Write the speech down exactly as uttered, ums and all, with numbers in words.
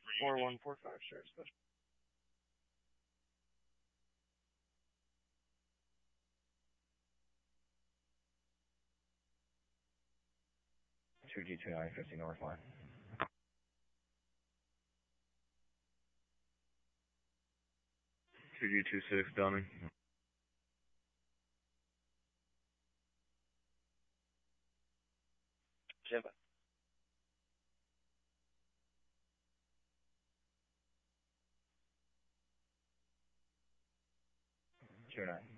four one four five, sir. Special. two G two nine fifty North line. two G two six Dunning. Jimba. two nine.